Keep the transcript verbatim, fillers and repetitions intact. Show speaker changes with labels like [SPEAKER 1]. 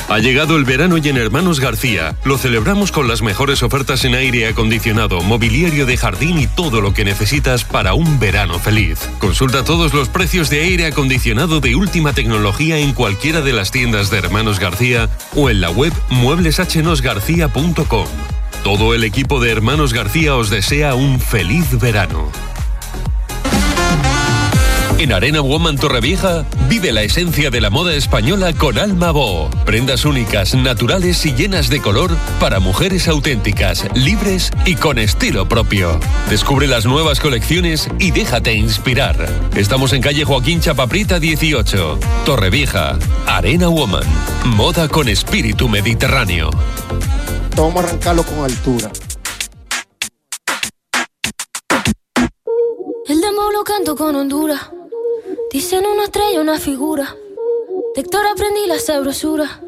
[SPEAKER 1] Ha llegado el verano y en Hermanos García lo celebramos con las mejores ofertas en aire acondicionado, mobiliario de jardín y todo lo que necesitas para un verano feliz. Consulta todos los precios de aire acondicionado de última tecnología en cualquiera de las tiendas de Hermanos García o en la web muebles h nos garcía punto com. Todo el equipo de Hermanos García os desea un feliz verano. En Arena Woman Torrevieja, vive la esencia de la moda española con Alma Bo. Prendas únicas, naturales y llenas de color para mujeres auténticas, libres y con estilo propio. Descubre las nuevas colecciones y déjate inspirar. Estamos en calle Joaquín Chapaprita dieciocho, Torrevieja. Arena Woman, moda con espíritu mediterráneo.
[SPEAKER 2] Vamos a arrancarlo con altura.
[SPEAKER 3] El demo lo canto con Honduras. Dicen una estrella, una figura. De Héctor aprendí la sabrosura.